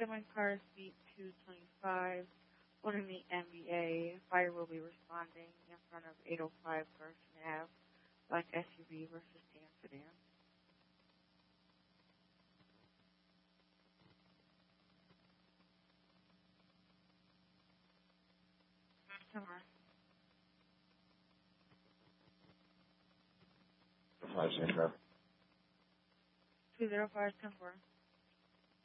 Incoming car seat 225. One in the NBA. Fire will be responding in front of 805 Garson Ave. Black SUV versus tan sedan. Customer. 5 same car. 205 10-4.